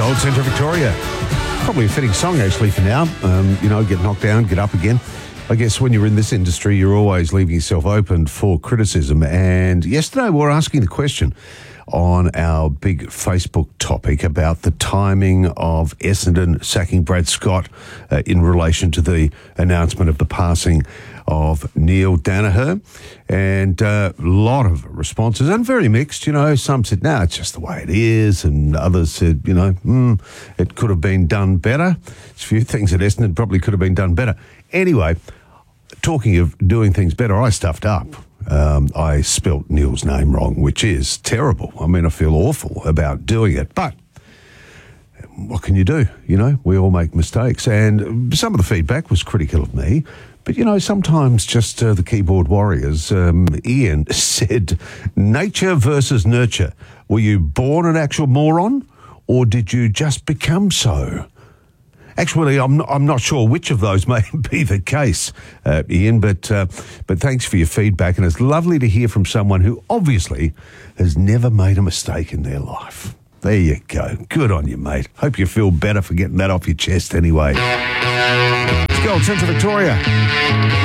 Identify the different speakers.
Speaker 1: Gold Centre Victoria. Probably a fitting song actually for now. Get knocked down, get up again. I guess when you're in this industry, you're always leaving yourself open for criticism. And yesterday we were asking the question on our big Facebook topic about the timing of Essendon sacking Brad Scott in relation to the announcement of the passing of Neil Daniher. And a lot of responses, and very mixed. Some said, no, it's just the way it is. And others said, it could have been done better. There's a few things at Essendon probably could have been done better. Anyway, talking of doing things better, I stuffed up. I spelt Neil's name wrong, which is terrible. I feel awful about doing it. But what can you do? We all make mistakes. And some of the feedback was critical of me. But, sometimes just the keyboard warriors, Ian said, nature versus nurture. Were you born an actual moron or did you just become so? Actually, I'm not sure which of those may be the case, Ian, but thanks for your feedback. And it's lovely to hear from someone who obviously has never made a mistake in their life. There you go. Good on you, mate. Hope you feel better for getting that off your chest anyway. It's Gold Centre Victoria.